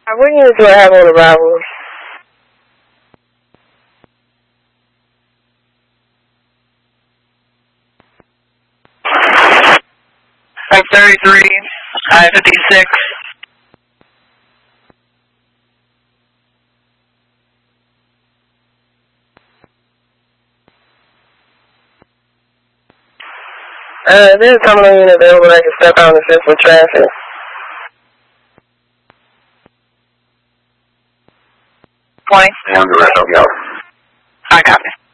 What units do I have on arrival? I'm 33, I-56. There's a terminal unit available that can step out and assist with traffic. Point. And the rest of y'all. I got it.